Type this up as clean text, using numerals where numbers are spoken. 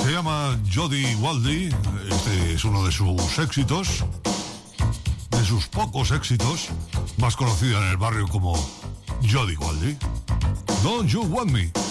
Se llama Jody Watley. Este es uno de sus éxitos, de sus pocos éxitos, más conocida en el barrio como Jody Watley. Don't You Want Me.